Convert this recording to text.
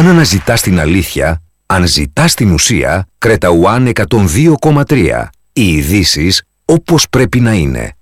Αν αναζητάς την αλήθεια, αν ζητάς την ουσία, Creta One 102,3. Οι ειδήσεις όπως πρέπει να είναι.